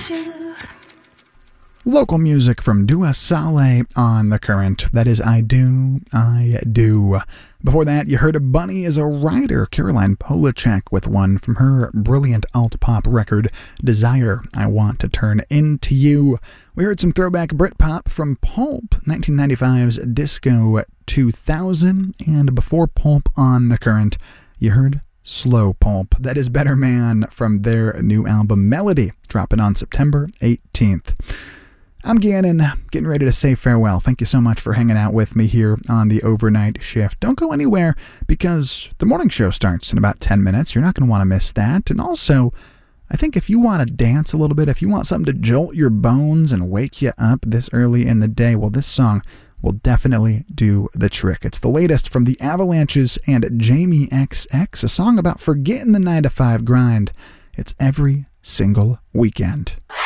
Local music from Dua Saleh on The Current. That is I Do, I Do. Before that, you heard a Bunny is a Writer, Caroline Polachek, with one from her brilliant alt-pop record, Desire, I Want to Turn Into You. We heard some throwback Britpop from Pulp, 1995's Disco 2000, and before Pulp on The Current, you heard Slow Pulp. That is Better Man from their new album Melody, dropping on September 18th. I'm Gannon, getting ready to say farewell. Thank you so much for hanging out with me here on the overnight shift. Don't go anywhere because the morning show starts in about 10 minutes. You're not going to want to miss that. And also, I think if you want to dance a little bit, if you want something to jolt your bones and wake you up this early in the day, well, this song will definitely do the trick. It's the latest from the Avalanches and Jamie XX, a song about forgetting the 9-to-5 grind. It's every single weekend.